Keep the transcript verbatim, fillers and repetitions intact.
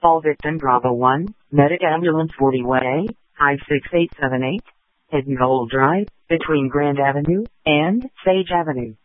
All victim Bravo one, Medic Ambulance forty Way, I six eight seven eight, Hidden Gold Drive, between Grand Avenue and Sage Avenue.